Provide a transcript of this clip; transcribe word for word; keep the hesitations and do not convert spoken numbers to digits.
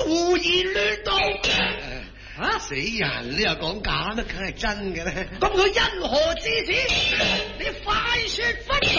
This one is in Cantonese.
胡言亂道。 啊！死人，你又講假，乜梗係真嘅咧？ 咁佢因何至此？你快說分明。